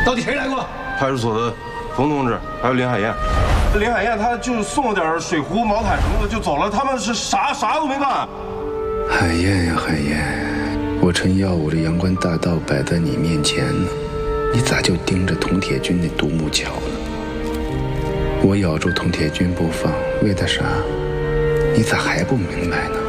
到底谁来过？ 派出所的冯同志，还有林海燕。林海燕她就送了点水壶、毛毯什么的就走了，他们是啥都没干。 海燕呀，海燕，我趁耀武的阳关大道摆在你面前呢，你咋就盯着佟铁军那独木桥了？我咬住佟铁军不放，为的啥？你咋还不明白呢？